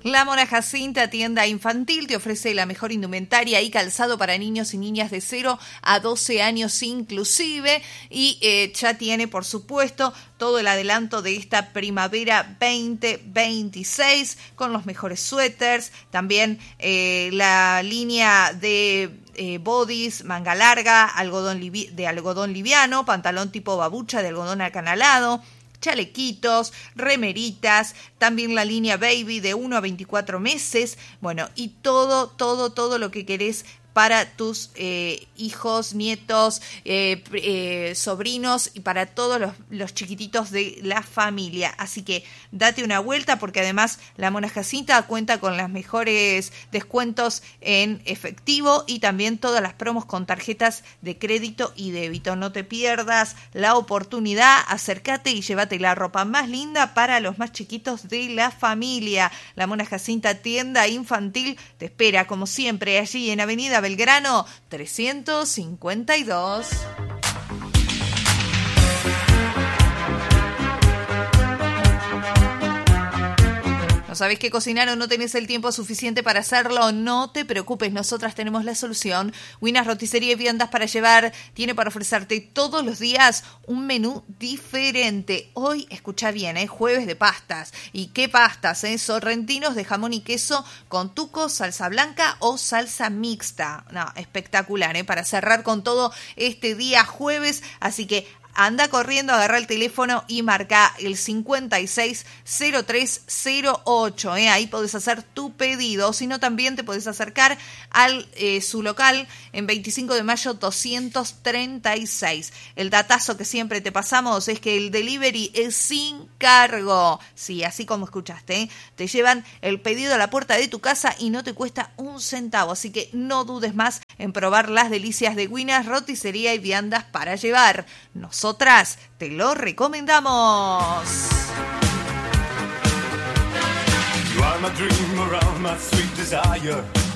La Mona Jacinta, tienda infantil, te ofrece la mejor indumentaria y calzado para niños y niñas de 0 a 12 años inclusive. Y ya tiene, por supuesto, todo el adelanto de esta primavera 2026 con los mejores suéteres. También la línea de bodys, manga larga, de algodón liviano, pantalón tipo babucha de algodón acanalado, chalequitos, remeritas, también la línea baby de 1 a 24 meses, bueno, y todo lo que querés para tus hijos, nietos, sobrinos y para todos los chiquititos de la familia. Así que date una vuelta porque además la Mona Jacinta cuenta con los mejores descuentos en efectivo y también todas las promos con tarjetas de crédito y débito. No te pierdas la oportunidad, acércate y llévate la ropa más linda para los más chiquitos de la familia. La Mona Jacinta, tienda infantil, te espera como siempre allí en Avenida Belgrano 352. ¿No sabés qué cocinar o no tenés el tiempo suficiente para hacerlo? No te preocupes, nosotras tenemos la solución. Winas Roticería y Viandas para Llevar tiene para ofrecerte todos los días un menú diferente. Hoy, escucha bien, jueves de pastas. ¿Y qué pastas? Sorrentinos de jamón y queso con tuco, salsa blanca o salsa mixta. No, espectacular, para cerrar con todo este día jueves. Así que anda corriendo, agarra el teléfono y marca el 560308. Ahí podés hacer tu pedido. Si no, también te podés acercar al su local en 25 de mayo 236. El datazo que siempre te pasamos es que el delivery es sin cargo. Sí, así como escuchaste. Te llevan el pedido a la puerta de tu casa y no te cuesta un centavo. Así que no dudes más en probar las delicias de Winas Roticería y Viandas para Llevar. Nosotras te lo recomendamos. You are my dream, around my sweet desire.